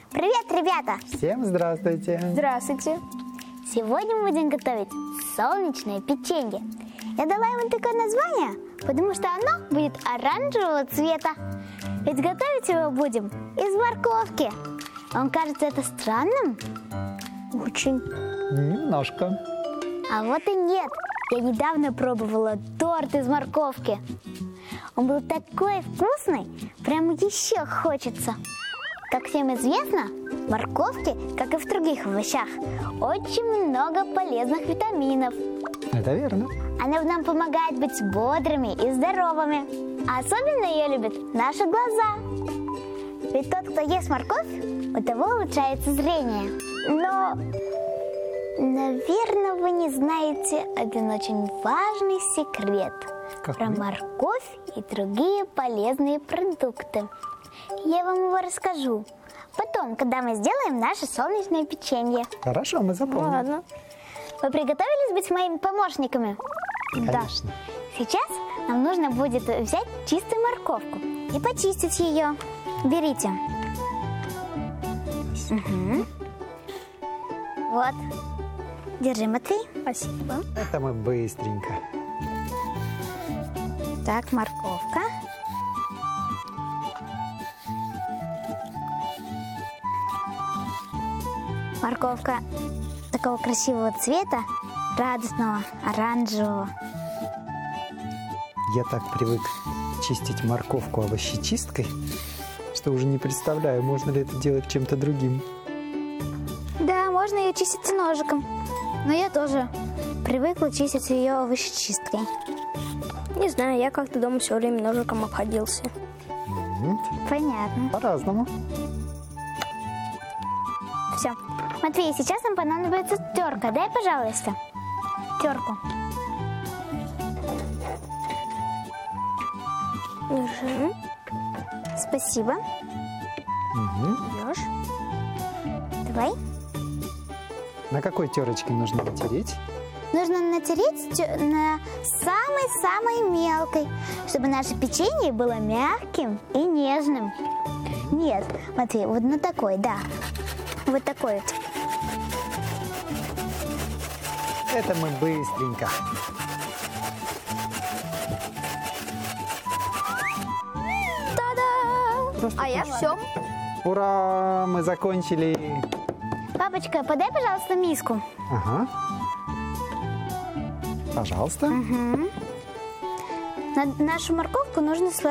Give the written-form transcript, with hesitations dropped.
Привет, ребята! Всем здравствуйте! Здравствуйте! Сегодня мы будем готовить солнечное печенье. Я дала ему такое название, потому что оно будет оранжевого цвета. Ведь готовить его будем из морковки. Вам кажется это странным? Очень. Немножко. А вот и нет. Я недавно пробовала торт из морковки. Он был такой вкусный, прямо еще хочется. Как всем известно, в морковке, как и в других овощах, очень много полезных витаминов. Это верно. Она нам помогает быть бодрыми и здоровыми. А особенно ее любят наши глаза. Ведь тот, кто ест морковь, у того улучшается зрение. Но, наверное, вы не знаете один очень важный секрет. Какой? Про морковь и другие полезные продукты. Я вам его расскажу потом, когда мы сделаем наше солнечное печенье. Хорошо, мы запомним. Ладно. Вы приготовились быть моими помощниками? Конечно. Сейчас нам нужно будет взять чистую морковку и почистить ее. Берите. Мгм. Вот. Держи, Матвей. Спасибо. Это мы быстренько. Так, морковка. Морковка такого красивого цвета, радостного, оранжевого. Я так привык чистить морковку овощечисткой, что уже не представляю, можно ли это делать чем-то другим. Да, можно ее чистить и ножиком. Но я тоже привыкла чистить ее овощечисткой. Не знаю, я как-то дома все время ножиком обходился. Понятно. По-разному. Все. Матвей, сейчас нам понадобится терка. Дай, пожалуйста, терку. Держи. Спасибо. Берешь. Давай. На какой терочке нужно натереть? Нужно натереть на самой-самой мелкой, чтобы наше печенье было мягким и нежным. Нет, Матвей, вот на такой, да. Вот такой вот. Это мы быстренько. Та-да! Просто А я все. Ура! Мы закончили. Папочка, подай, пожалуйста, миску. Ага. Пожалуйста. Нашу морковку нужно